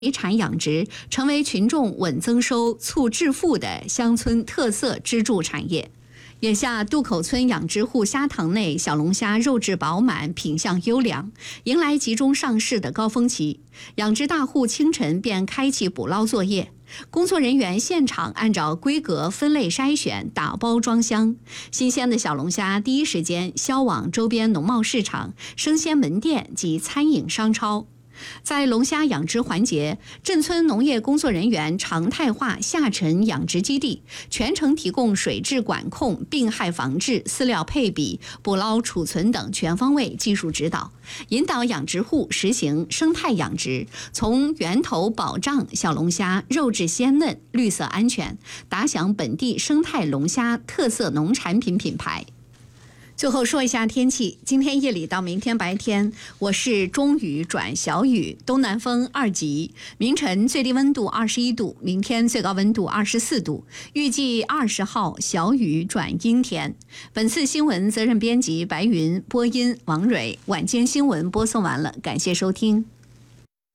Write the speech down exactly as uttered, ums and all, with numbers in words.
水产养殖成为群众稳增收、促致富的乡村特色支柱产业。眼下，渡口村养殖户虾塘内小龙虾肉质饱满，品相优良，迎来集中上市的高峰期。养殖大户清晨便开启捕捞作业，工作人员现场按照规格分类筛选、打包装箱，新鲜的小龙虾第一时间销往周边农贸市场、生鲜门店及餐饮商超。在龙虾养殖环节，镇村农业工作人员常态化下沉养殖基地，全程提供水质管控、病害防治、饲料配比、捕捞储存等全方位技术指导，引导养殖户实行生态养殖，从源头保障小龙虾肉质鲜嫩、绿色安全，打响本地生态龙虾特色农产品品牌。最后说一下天气，今天夜里到明天白天，我市中雨转小雨，东南风二级，明晨最低温度二十一度，明天最高温度二十四度，预计二十号小雨转阴天。本次新闻责任编辑白云，播音王蕊，晚间新闻播送完了，感谢收听。